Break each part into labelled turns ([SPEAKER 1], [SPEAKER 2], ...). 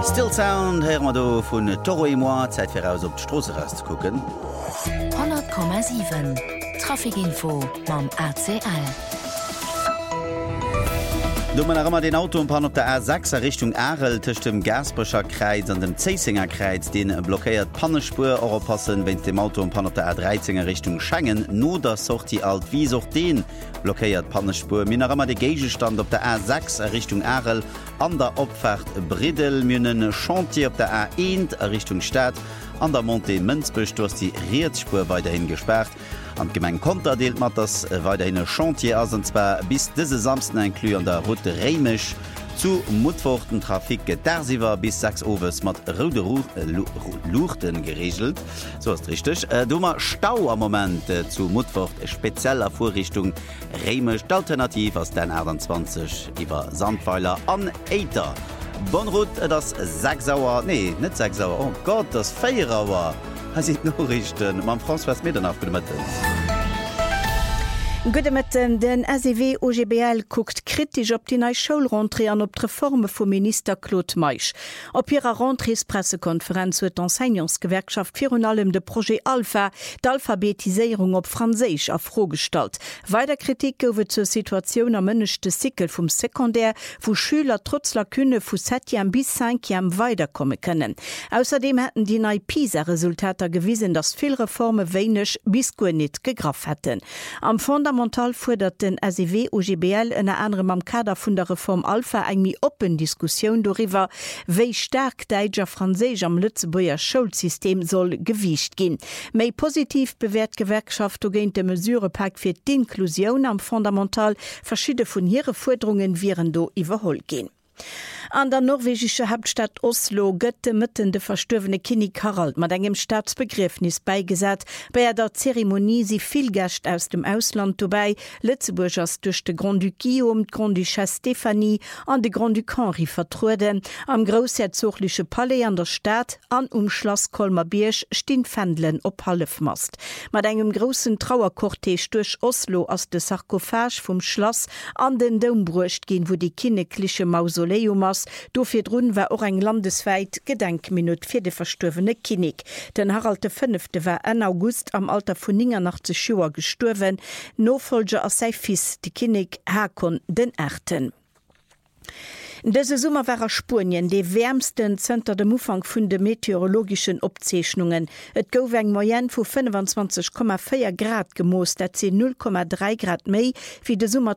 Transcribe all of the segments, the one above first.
[SPEAKER 1] Still Sound her mat do vun Toro e moi Zeit fir aus op d'Strose rauszugucken.
[SPEAKER 2] 100,7 Trafikinfo mam ACL.
[SPEAKER 1] Du man immer den Autobahn op der A6 Richtung Arel tisch dem Gersbrecher Kreuz an dem Zeisinger Kreuz den blockiert Pannespur Europassen wenn dem Autobahn op der A13er Richtung Schengen no der Sorti alt wie soch den blockiert Pannespur Min immer de Gegestand op der A6 Richtung Arel an der Opfahrt Bridel Münnen Chantier op der A1 Richtung Stadt an der Monte Münzbusch durch die Reetspur weiterhin gesperrt. Am Gemeng Konter deelt mat das weiterhin Chantier as zwar bis dese samsten enklu an der Route Reimisch zu Mutforten Trafik dersiwer bis 6 Owes mat Rode Luchten geregelt. So ist richtig. Dummer Stau am Moment zu Mutfort spezieller Vorrichtung Reimisch d'Alternativ aus den 28 iwwer Sandpfeiler an Eiter. Bonrot das 6 Sauer nee net 6 Sauer oh Gott das 4 Auer. Nachrichten man François Medernach
[SPEAKER 3] Gudemeten den SEW OGBL guckt kritisch op die neue Schulrentrée an op d Reforme vom Minister Claude Meisch. Op ihrer Rentrées-Pressekonferenz huet d'Enseignantsgewerkschaft vir allem de Projekt Alpha d'Alphabetisierung op Franzésisch afrogestalt. Weiter Kritik gowe zur Situation am mënnechte Sikel vum Sekundär, wo Schüler trotz Lakune vu 7 bis 5 weiterkomme können. Außerdem hätten die neue PISA-Resultater gewiesen, dass viel Reforme wenig bis gar nicht gegraf hätten. Am Fundamental fordert den SEW OGBL en anderem am Kader vun der Reform Alpha eng mi open Diskussion darüber, wéi stark d'Eiger Franzésisch am Lützeburger Schulsystem soll gewicht gin. Mei positiv bewährt Gewerkschaft géint de Mesurepack fir d'Inklusion am Fundamental verschiedene vun hire Forderungen wären do iwwerhol gin. An der norwegische Hauptstadt Oslo gëtte mitten de verstöwene Kinnig Harald mat engem Staatsbegriffnis beigesat. Bei der Zeremonie si viel Gäst aus dem Ausland vorbei, Lützeburgers durch de Grand Duc Guillaume, Grand Duchesse Stephanie an de Grand Duc Henri vertruden. Am großherzogliche Palais an der Stadt an Schloss Kolmarbierg stehen Fändlen op Halfmast. Mat engem großen Trauerkortege durch Oslo aus de Sarkophage vom Schloss an den Dombrucht gehen, wo die kinnekliche Mausoleum ist. Dofir run war auch eng landesweit Gedenkminut fir de verstöwene Kinnig. Den Harald V. war 1. August am Alter vu 89 Joer gestorven, Nofolger as sei Fis de Kinnig Hakon den 8. Dese Summer war Spurien de wärmsten Zter dem Ufang vun de meteorologischen Opzeechhnungen. Et gouf eng Moyen vu 25,4 Grad gemoost, dat ze 0,3 Grad méi wie de Summer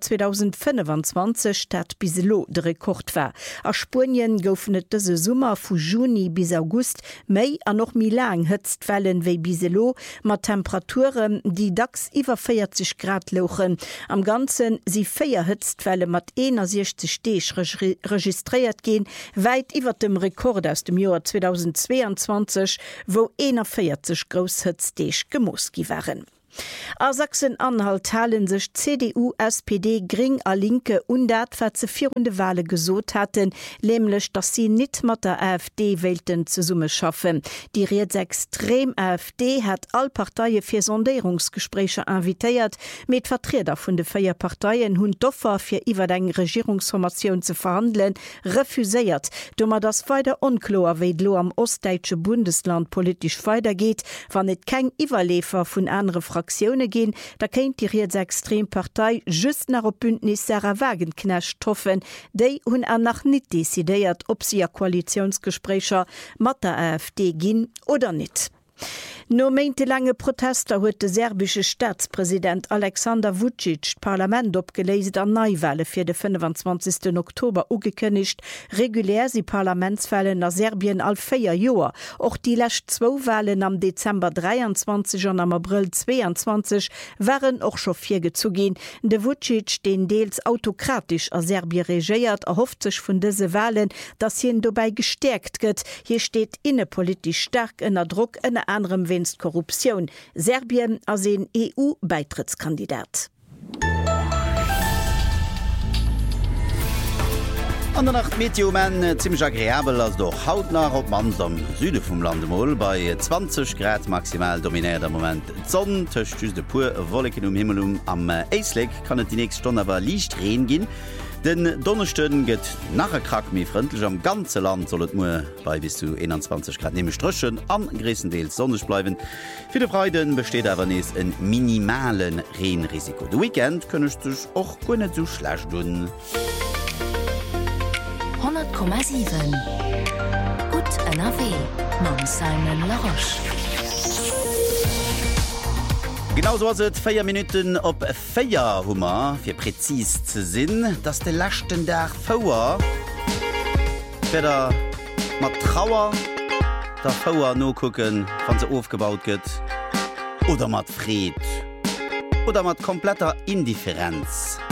[SPEAKER 3] 2025 dat biselo de Rekord war. A Spurien goufen et dese Summer vu Juni bis August méi an noch mi lang hëtzt wellen wéi biselo mat Temperaturen, die dacks iwwer 40 Grad lochen. Am ganzen si 4 Hëtztwelle mat 61 Steech registriert gehen, weit iwwer dem Rekord aus dem Jahr 2022, wo 41 Großhützdeeg gemoski waren. A Sachsen-Anhalt halen sich CDU, SPD, Gring a Linke und dat wat ze virende Wale gesot hatten, nämlich, dass sie nicht mit der AfD wählten zu Summe schaffen. Die rechtsextrem AfD hat all Parteien für Sondierungsgespräche invitiert, mit Vertreter von den 4 Parteien hun Doffer für iwwer eng Regierungsformation zu verhandeln, refuséiert. Dummer das weiter unklar, wie lo am ostdeutsche Bundesland politisch weitergeht, wann net kein Iwerlefer von anderen Fraktionen gehen, da kennt die Rechtsextrempartei just nach op Bündnis Sarah Wagenknecht hoffen, déi hun nach nicht desideiert, ob sie a Koalitionsgesprächer mat der AfD gin oder nicht. No meinte-lange Protester huet de serbische Staatspräsident Alexander Vučić Parlament opgeleiset an Neuwahlen fir de 25. Oktober ugekënnigt, regulär si Parlamentswahlen nach Serbien all 4 Joer. Och die lächt 2 Wahlen am Dezember 23 und am April 22 waren och schon 4 gezugin. De Vučić, den deels autokratisch a Serbien regiert, erhofft sich vun dese Wahlen, dass hien dobei gestärkt gëtt. Hier steht innepolitisch stark ënner Druck ënner anderem Korruption. Serbien als ein EU-Beitrittskandidat.
[SPEAKER 1] An der Nacht Meteomen ziemlich agréabel als doch hautnah op man am Süde vom Landemol bei 20 Grad maximal dominiert am Moment Sonne töcht de pur Wolken Himmelung am Eisleck kann het die nächste Stunde aber Licht drehen gehen. Den Donnerstön geht nachher krack mir freundlich am ganze Land sollet nur bei bis zu 21 Grad nehme Ströschen am Griesendeels sonnisch bleiben. Für die Freuden besteht aber nicht ein minimalen Rehenrisiko. Du Weekend könntest du auch gar nicht so schlecht tun.
[SPEAKER 2] 100,7 Gut NRW Mam Simon Laroche.
[SPEAKER 1] Genauso was es 4 Minuten op Feierhummer fir präzis ze sinn, dats de lachten Dach Fauer mat Trauer der Fauer no kucken, wann se aufgebaut gëtt oder mat Fried oder mat kompletter Indifferenz.